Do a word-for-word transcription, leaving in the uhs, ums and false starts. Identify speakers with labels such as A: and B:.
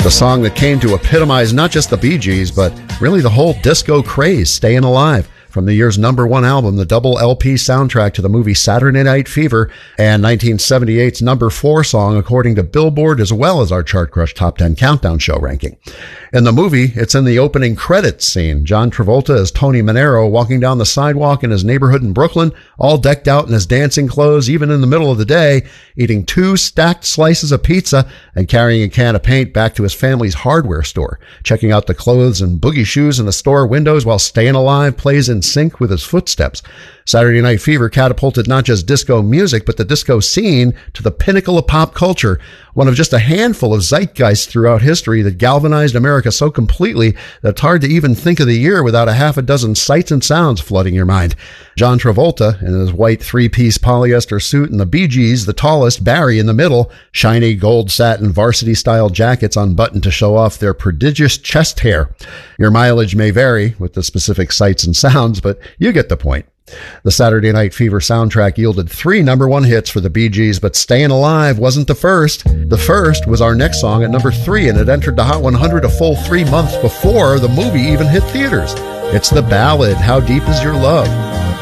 A: a song that came to epitomize not just the Bee Gees, but really the whole disco craze, Staying Alive, from the year's number one album, the double L P soundtrack to the movie Saturday Night Fever, and nineteen seventy-eight's number four song, according to Billboard, as well as our Chart Crush Top ten Countdown show ranking. In the movie, it's in the opening credits scene. John Travolta as Tony Manero walking down the sidewalk in his neighborhood in Brooklyn, all decked out in his dancing clothes, even in the middle of the day, eating two stacked slices of pizza and carrying a can of paint back to his family's hardware store, checking out the clothes and boogie shoes in the store windows while Staying Alive plays in sync with his footsteps. Saturday Night Fever catapulted not just disco music, but the disco scene to the pinnacle of pop culture, one of just a handful of zeitgeists throughout history that galvanized America so completely that it's hard to even think of the year without a half a dozen sights and sounds flooding your mind. John Travolta, in his white three-piece polyester suit, and the Bee Gees, the tallest, Barry in the middle, shiny gold satin varsity-style jackets unbuttoned to show off their prodigious chest hair. Your mileage may vary with the specific sights and sounds, but you get the point. The Saturday Night Fever soundtrack yielded three number one hits for the Bee Gees, but Staying Alive wasn't the first. The first was our next song at number three, and it entered the Hot one hundred a full three months before the movie even hit theaters. It's the ballad, How Deep Is Your Love?